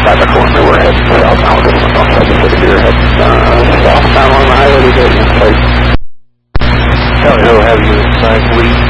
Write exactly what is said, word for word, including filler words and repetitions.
outside the corner. We're heading south now. We're going off second to the deer heading uh, southbound on the highway to get in place. County Hill, have you assigned fleet